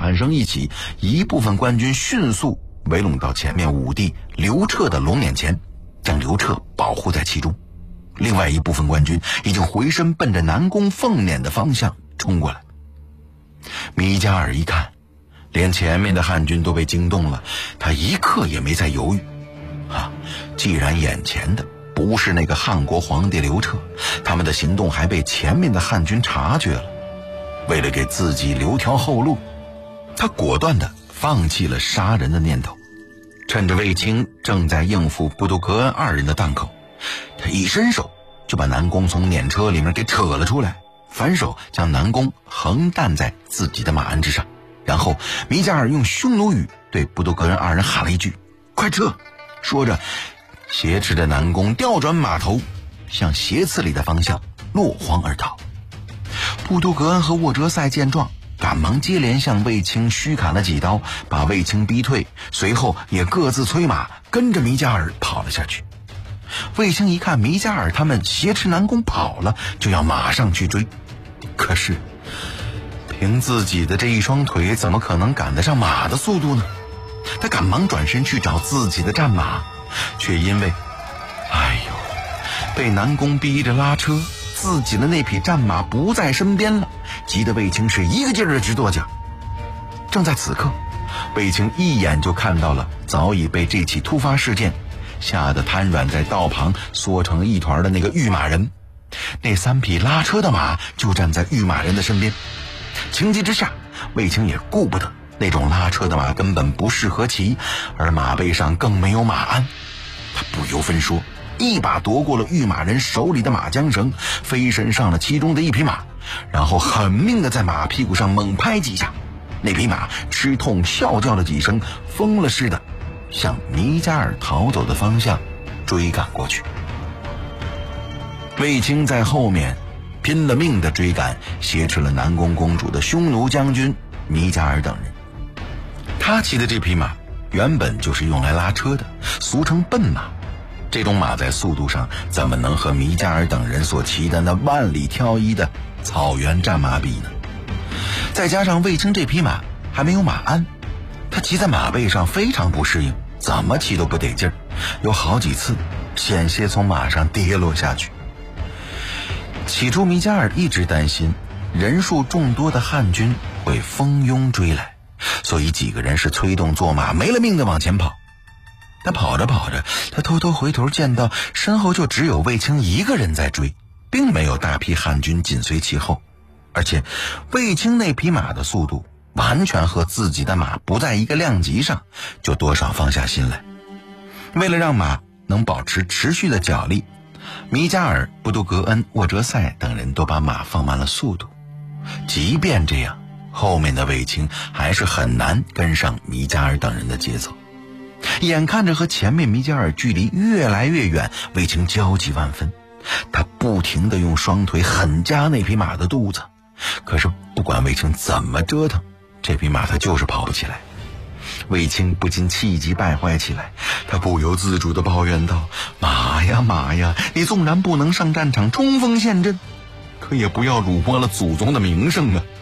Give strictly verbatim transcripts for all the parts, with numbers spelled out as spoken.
喊声一起，一部分官军迅速围拢到前面武帝刘彻的龙辇前，将刘彻保护在其中。另外一部分官军已经回身奔着南宫凤辇的方向冲过来。米迦尔一看，连前面的汉军都被惊动了，他一刻也没再犹豫。啊，既然眼前的不是那个汉国皇帝刘彻，他们的行动还被前面的汉军察觉了。为了给自己留条后路，他果断地放弃了杀人的念头。趁着卫青正在应付布都格恩二人的档口，他一伸手就把南宫从辇车里面给扯了出来，反手将南宫横担在自己的马鞍之上。然后米迦尔用匈奴语对布都格恩二人喊了一句：快撤！说着挟持着南宫调转马头，向斜刺里的方向落荒而逃。布都格恩和沃哲塞见状，赶忙接连向卫青虚砍了几刀，把卫青逼退，随后也各自催马跟着米迦尔跑了下去。卫青一看米迦尔他们挟持南宫跑了，就要马上去追，可是凭自己的这一双腿怎么可能赶得上马的速度呢？他赶忙转身去找自己的战马，却因为哎呦被南宫逼着拉车，自己的那匹战马不在身边了，急得卫青是一个劲儿的直跺脚。正在此刻，卫青一眼就看到了早已被这起突发事件吓得瘫软在道旁缩成一团的那个御马人。那三匹拉车的马就站在御马人的身边。情急之下，卫青也顾不得那种拉车的马根本不适合骑，而马背上更没有马鞍，他不由分说一把夺过了御马人手里的马缰绳，飞身上了其中的一匹马，然后狠命的在马屁股上猛拍几下。那匹马吃痛啸叫了几声，疯了似的向米迦尔逃走的方向追赶过去。卫青在后面拼了命的追赶挟持了南宫公主的匈奴将军米迦尔等人。他骑的这匹马原本就是用来拉车的，俗称笨马。这种马在速度上怎么能和米迦尔等人所骑的那万里挑一的草原战马比呢？再加上卫青这匹马还没有马鞍，他骑在马背上非常不适应，怎么骑都不得劲儿，有好几次险些从马上跌落下去。起初米迦尔一直担心人数众多的汉军会蜂拥追来，所以几个人是催动坐马没了命的往前跑。但跑着跑着，他偷偷回头见到身后就只有卫青一个人在追，并没有大批汉军紧随其后，而且卫青那匹马的速度完全和自己的马不在一个量级上，就多少放下心来。为了让马能保持持续的脚力，米迦尔、布都格恩、沃哲塞等人都把马放慢了速度。即便这样，后面的卫青还是很难跟上米迦尔等人的节奏。眼看着和前面米迦尔距离越来越远，卫青焦急万分，他不停地用双腿狠夹那匹马的肚子，可是不管卫青怎么折腾，这匹马他就是跑不起来。卫青不禁气急败坏起来，他不由自主地抱怨道：马呀马呀，你纵然不能上战场冲锋陷阵，可也不要辱没了祖宗的名声啊！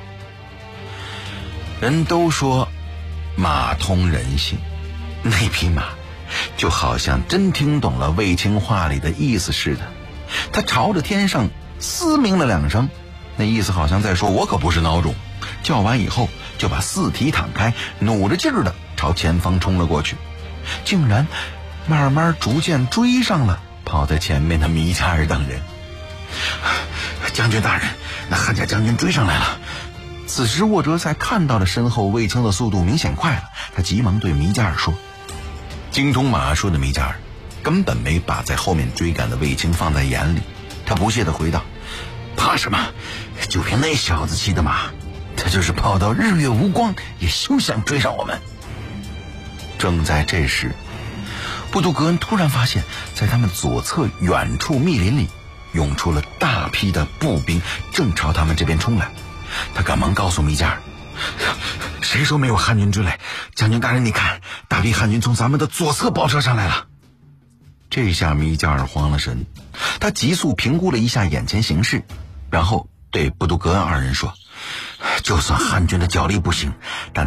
人都说马通人性，那匹马就好像真听懂了卫青话里的意思似的，他朝着天上嘶鸣了两声，那意思好像在说我可不是孬种。叫完以后就把四蹄躺开，努着劲儿的朝前方冲了过去，竟然慢慢逐渐追上了跑在前面的米迦尔等人。将军大人，那汉家将军追上来了。此时沃哲塞看到了身后卫青的速度明显快了，他急忙对米迦尔说。精通马术的米迦尔根本没把在后面追赶的卫青放在眼里，他不屑地回道：怕什么？就凭那小子骑的马，他就是跑到日月无光也休想追上我们。正在这时，布都格恩突然发现在他们左侧远处密林里涌出了大批的步兵，正朝他们这边冲来。他赶忙告诉米迦尔：谁说没有汉军追来？将军大人，你看，大批汉军从咱们的左侧包车上来了。这下米迦尔慌了神，他急速评估了一下眼前形势，然后对布都格恩二人说：就算汉军的脚力不行，但